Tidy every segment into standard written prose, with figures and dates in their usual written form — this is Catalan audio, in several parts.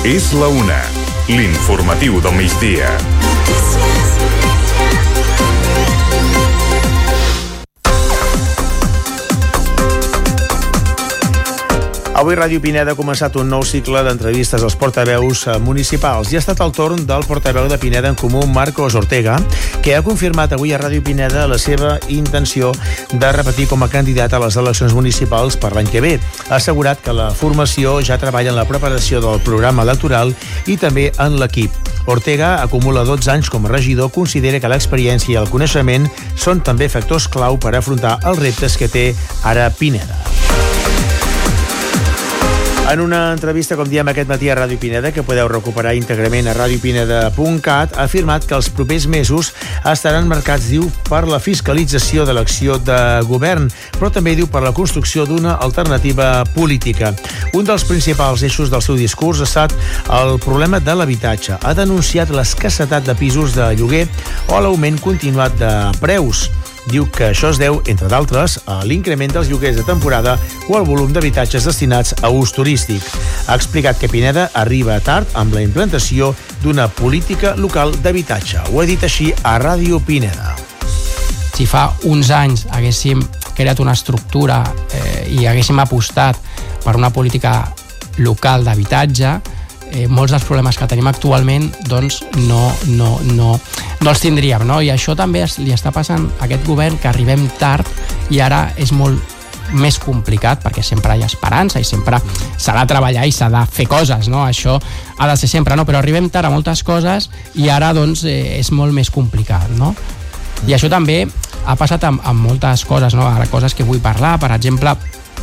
És la una, l'informatiu del migdia. Avui Ràdio Pineda ha començat un nou cicle d'entrevistes als portaveus municipals i ha estat el torn del portaveu de Pineda en Comú, Marcos Ortega, que ha confirmat avui a Ràdio Pineda la seva intenció de repetir com a candidat a les eleccions municipals per l'any que ve. Ha assegurat que la formació ja treballa en la preparació del programa electoral i també en l'equip. Ortega acumula 12 anys com a regidor, considera que l'experiència i el coneixement són també factors clau per afrontar els reptes que té ara Pineda. En una entrevista, com diem aquest matí a Ràdio Pineda, que podeu recuperar íntegrament a radiopineda.cat, ha afirmat que els propers mesos estaran marcats, diu, per la fiscalització de l'acció de govern, però també, diu, per la construcció d'una alternativa política. Un dels principals eixos del seu discurs ha estat el problema de l'habitatge. Ha denunciat l'escassetat de pisos de lloguer o l'augment continuat de preus. Diu que això es deu, entre d'altres, a l'increment dels lloguers de temporada o al volum d'habitatges destinats a ús turístic. Ha explicat que Pineda arriba tard amb la implantació d'una política local d'habitatge. Ho ha dit així a Ràdio Pineda. Si fa uns anys haguéssim creat una estructura i haguéssim apostat per una política local d'habitatge, molts dels problemes que tenim actualment doncs no els tindríem, no? I això també li està passant a aquest govern, que arribem tard i ara és molt més complicat, perquè sempre hi ha esperança i sempre s'ha de treballar i s'ha de fer coses, no? Això ha de ser sempre, no? Però arribem tard a moltes coses i ara doncs és molt més complicat, no? I això també ha passat amb moltes coses, no? Ara, coses que vull parlar, per exemple,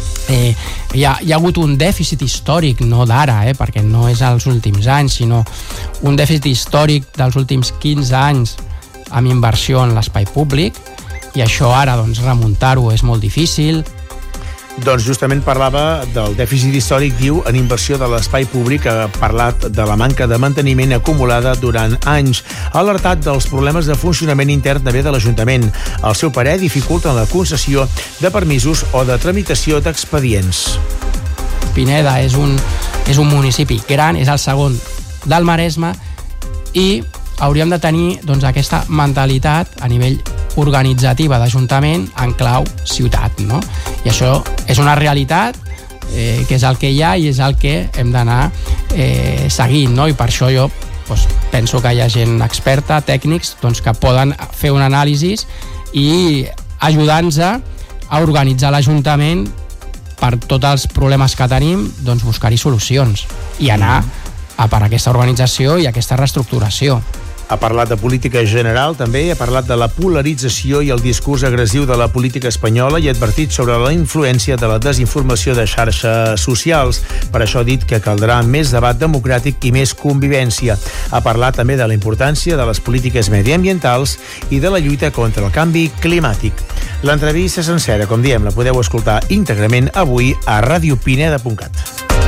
hi ha hagut un dèficit històric, no d'ara, perquè no és als últims anys, sinó un dèficit històric dels últims 15 anys amb inversió en l'espai públic, i això ara doncs remuntar-ho és molt difícil. Doncs justament parlava del dèficit històric, diu, en inversió de l'espai públic. Ha parlat de la manca de manteniment acumulada durant anys. Ha alertat dels problemes de funcionament intern també de l'Ajuntament. Al seu parer, dificulten la concessió de permisos o de tramitació d'expedients. Pineda és un municipi gran, és el segon del Maresme, i hauríem de tenir doncs, aquesta mentalitat a nivell organitzativa d'Ajuntament en clau ciutat, no? I això és una realitat que és el que hi ha i és el que hem d'anar seguint, no? I per això jo penso que hi ha gent experta, tècnics, doncs, que poden fer un anàlisi i ajudar-nos a organitzar l'Ajuntament per tots els problemes que tenim, doncs buscar-hi solucions i anar a per aquesta organització i aquesta reestructuració. Ha parlat de política general, també ha parlat de la polarització i el discurs agressiu de la política espanyola i ha advertit sobre la influència de la desinformació de xarxes socials. Per això ha dit que caldrà més debat democràtic i més convivència. Ha parlat també de la importància de les polítiques mediambientals i de la lluita contra el canvi climàtic. L'entrevista sencera, com diem, la podeu escoltar íntegrament avui a radiopineda.cat.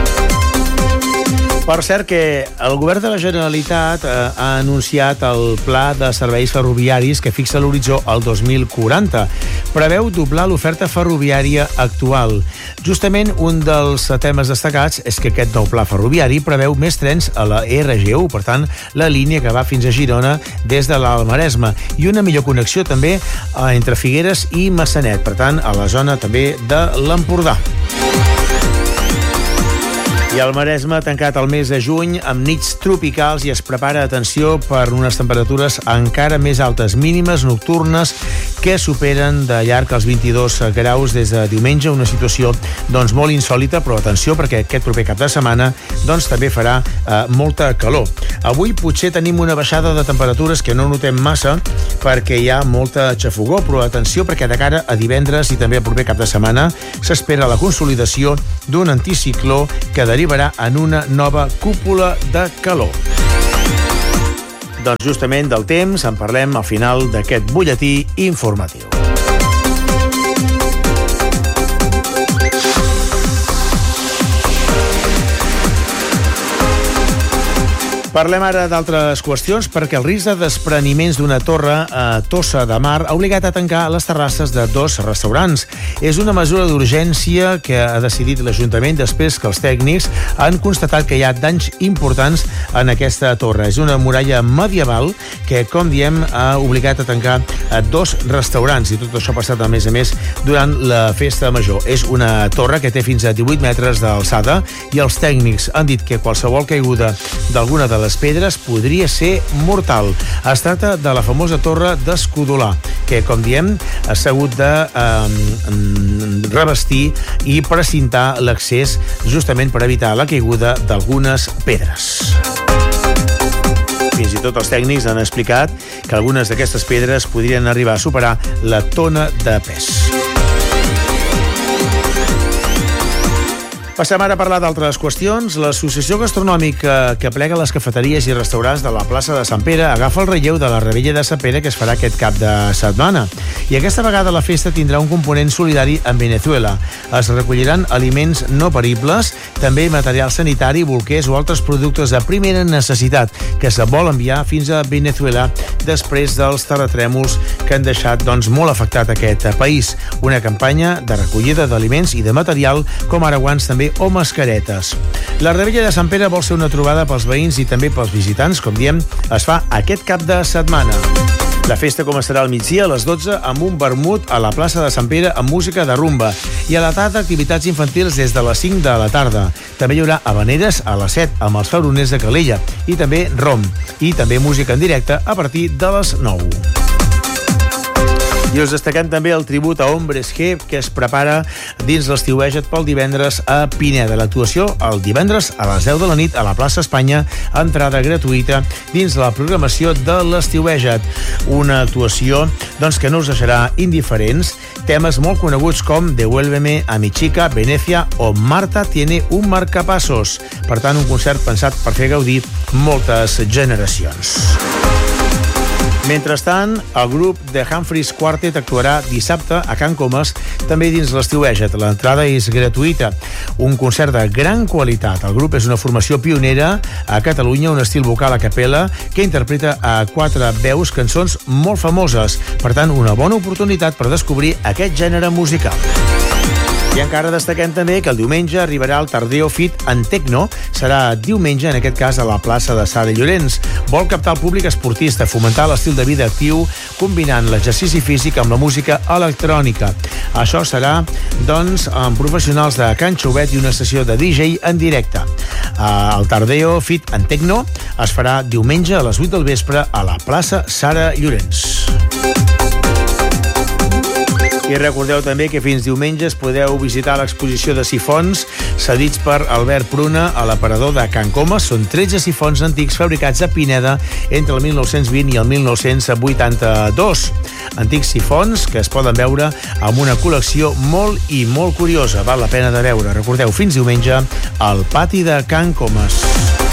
Per cert, que el govern de la Generalitat ha anunciat el pla de serveis ferroviaris que fixa l'horitzó al 2040. Preveu doblar l'oferta ferroviària actual. Justament un dels temes destacats és que aquest nou pla ferroviari preveu més trens a la RG1, per tant, la línia que va fins a Girona des de l'Alt Maresme, i una millor connexió també entre Figueres i Massanet, per tant, a la zona també de l'Empordà. I el Maresme ha tancat el mes de juny amb nits tropicals i es prepara, atenció, per unes temperatures encara més altes, mínimes nocturnes que superen de llarg els 22 graus des de diumenge, una situació doncs molt insòlita, però atenció, perquè aquest proper cap de setmana doncs també farà molta calor. Avui potser tenim una baixada de temperatures que no notem massa perquè hi ha molta xafogor, però atenció, perquè de cara a divendres i també al proper cap de setmana s'espera la consolidació d'un anticicló que derivarà en una nova cúpula de calor. Doncs justament del temps en parlem al final d'aquest butlletí informatiu. Parlem ara d'altres qüestions perquè el risc de despreniments d'una torre a Tossa de Mar ha obligat a tancar les terrasses de 2 restaurants. És una mesura d'urgència que ha decidit l'Ajuntament després que els tècnics han constatat que hi ha danys importants en aquesta torre. És una muralla medieval que, com diem, ha obligat a tancar 2 restaurants i tot això ha passat, a més, durant la festa major. És una torre que té fins a 18 metres d'alçada i els tècnics han dit que qualsevol caiguda d'alguna de les pedres podria ser mortal. Es tracta de la famosa torre d'Escudolà, que, com diem, s'ha hagut de revestir i precintar l'accés justament per evitar la caiguda d'algunes pedres. Fins i tot els tècnics han explicat que algunes d'aquestes pedres podrien arribar a superar la tona de pes. Passem ara a parlar d'altres qüestions. L'Associació Gastronòmica que plega les cafeteries i restaurants de la plaça de Sant Pere agafa el relleu de la Revetlla de Sant Pere que es farà aquest cap de setmana. I aquesta vegada la festa tindrà un component solidari amb Venezuela. Es recolliran aliments no peribles, també material sanitari, bolquers o altres productes de primera necessitat que se vol enviar fins a Venezuela després dels terratrèmols que han deixat molt afectat aquest país. Una campanya de recollida d'aliments i de material com ara guants també o mascaretes. La Revetlla de Sant Pere vol ser una trobada pels veïns i també pels visitants, com diem, es fa aquest cap de setmana. La festa començarà al migdia a les 12 amb un vermut a la plaça de Sant Pere amb música de rumba i a la tarda activitats infantils des de les 5 de la tarda. També hi haurà habaneres a les 7 amb els fauroners de Calella i també rom i també música en directe a partir de les 9. I us destaquem també el tribut a Hombres G que es prepara dins l'Estiueja't pel divendres a Pineda. L'actuació el divendres a les 10 de la nit a la plaça Espanya, entrada gratuïta dins la programació de l'Estiueja't. Una actuació que no us deixarà indiferents. Temes molt coneguts com Devuélveme a mi chica, Venecia o Marta tiene un marcapasos. Per tant, un concert pensat per fer gaudir moltes generacions. Mentrestant, el grup de Humphreys Quartet actuarà dissabte a Can Comas, també dins l'Estiueja't. L'entrada és gratuïta. Un concert de gran qualitat. El grup és una formació pionera a Catalunya, un estil vocal a capella que interpreta a 4 veus cançons molt famoses. Per tant, una bona oportunitat per descobrir aquest gènere musical. I encara destaquem també que el diumenge arribarà el Tardeo Fit en Tecno. Serà diumenge, en aquest cas, a la plaça de Sara Llorenç. Vol captar el públic esportista, fomentar l'estil de vida actiu, combinant l'exercici físic amb la música electrònica. Això serà, amb professionals de Can Xouvet i una sessió de DJ en directe. El Tardeo Fit en Tecno es farà diumenge a les 8 del vespre a la plaça Sara Llorenç. I recordeu també que fins diumenges podeu visitar l'exposició de sifons cedits per Albert Pruna a l'aparador de Can Comas. Són 13 sifons antics fabricats a Pineda entre el 1920 i el 1982. Antics sifons que es poden veure amb una col·lecció molt i molt curiosa. Val la pena de veure. Recordeu, fins diumenge al pati de Can Comas.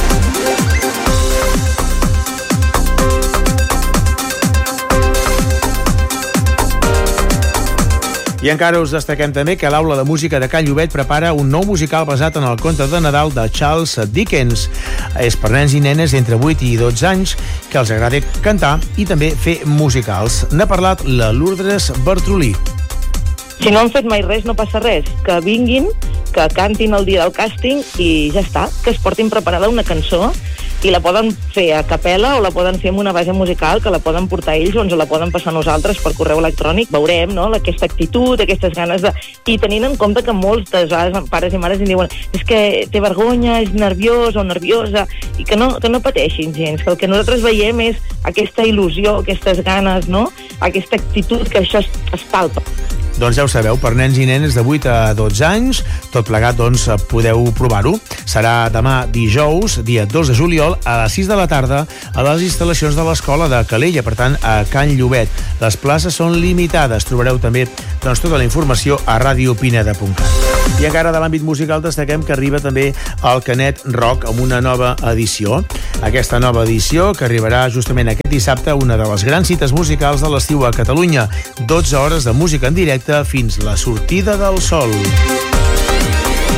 I encara us destaquem també que l'Aula de Música de Can Llobet prepara un nou musical basat en el conte de Nadal de Charles Dickens. És per nens i nenes entre 8 i 12 anys que els agrada cantar i també fer musicals. N'ha parlat la Lourdes Bertrolí. Si no han fet mai res, no passa res. Que vinguin, que cantin el dia del càsting i ja està. Que es portin preparada una cançó i la poden fer a capella o la poden fer amb una base musical que la poden portar ells o ens la poden passar nosaltres per correu electrònic. Veurem, no?, aquesta actitud, aquestes ganes de... I tenint en compte que molts pares i mares em diuen és que té vergonya, és nerviós o nerviosa, i que no pateixin gens, que el que nosaltres veiem és aquesta il·lusió, aquestes ganes, no?, aquesta actitud, que això es palpa. Doncs ja ho sabeu, per nens i nenes de 8 a 12 anys, tot plegat, podeu provar-ho. Serà demà dijous, dia 2 de juliol, a les 6 de la tarda, a les instal·lacions de l'Escola de Calella, per tant, a Can Llobet. Les places són limitades. Trobareu també tota la informació a radiopineda.cat. I encara de l'àmbit musical destaquem que arriba també el Canet Rock amb una nova edició. Aquesta nova edició, que arribarà justament aquest dissabte, una de les grans cites musicals de l'estiu a Catalunya. 12 hores de música en directe fins la sortida del sol.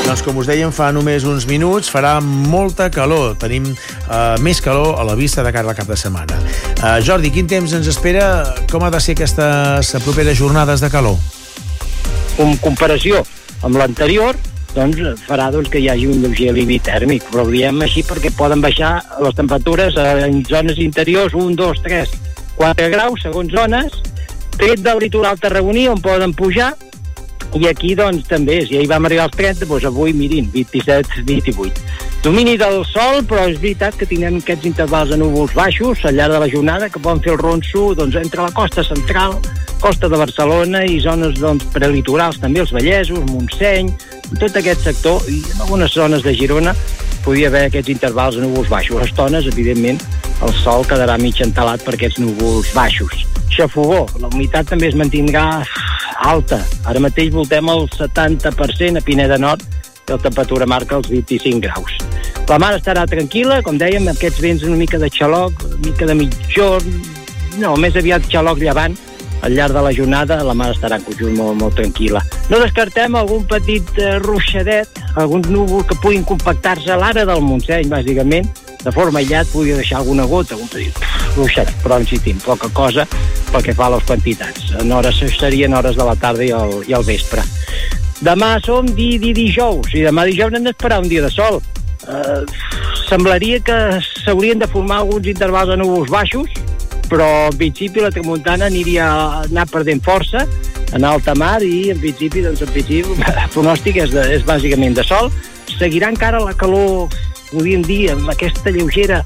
Doncs com us dèiem fa només uns minuts, farà molta calor. Tenim més calor a la vista de cara al cap de setmana. Jordi, quin temps ens espera? Com ha de ser aquestes properes jornades de calor? En comparació amb l'anterior, doncs farà que hi hagi un lleuger alivio tèrmic, però ho diem així perquè poden baixar les temperatures en zones interiors 1, 2, 3, 4 graus segons zones, tret del litoral tarragoní on poden pujar, i aquí doncs també, si ahir vam arribar als 30, doncs avui mirin, 27, 28. Domini del sol, però és veritat que tindrem aquests intervals de núvols baixos al llarg de la jornada que poden fer el ronso doncs, entre la costa central, costa de Barcelona i zones doncs, prelitorals, també els Vallesos, Montseny, tot aquest sector, i en algunes zones de Girona podria haver aquests intervals de núvols baixos. A estones, evidentment, el sol quedarà mig entelat per aquests núvols baixos. Xafogó, la humitat també es mantindrà alta. Ara mateix voltem el 70% a Pineda Nord, i la temperatura marca els 25 graus. La mar estarà tranquil·la, com dèiem, amb aquests vents una mica de xaloc, una mica de mitjorn, no, més aviat xaloc llevant. Al llarg de la jornada la mar estarà en conjunt molt tranquil·la. No descartem algun petit ruixadet, alguns núvols que puguin compactar-se a l'ara del Montseny, bàsicament, de forma aïllat podria deixar alguna gota, algun petit ruixadet, però insistim, poca cosa pel que fa a les quantitats. Serien hores de la tarda i al vespre. Demà som dijous, i demà dijous hem d'esperar un dia de sol. Semblaria que s'haurien de formar alguns intervals de núvols baixos, però en principi la tramuntana anar perdent força en alta mar i en principi el pronòstic és bàsicament de sol. Seguirà encara la calor, podríem dir, amb aquesta lleugera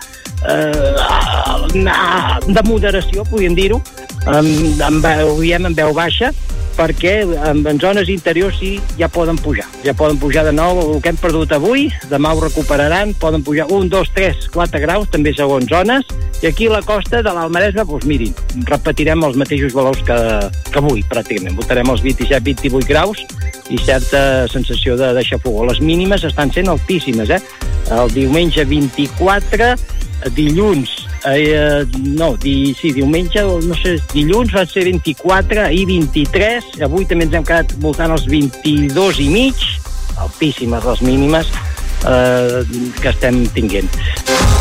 de moderació, podríem dir-ho, ho diem en veu baixa, perquè en zones interiors sí ja poden pujar de nou el que hem perdut avui, demà ho recuperaran, poden pujar 1, 2, 3, 4 graus, també segons zones, i aquí a la costa de l'Almaresme, doncs mirin, repetirem els mateixos valors que avui, pràcticament, voltarem els 27, 28 graus i certa sensació de xafogó. Les mínimes estan sent altíssimes, el diumenge 24, dilluns dilluns van ser 24, ahir 23, avui també ens hem quedat voltant els 22 i mig, altíssimes les mínimes que estem tinguent.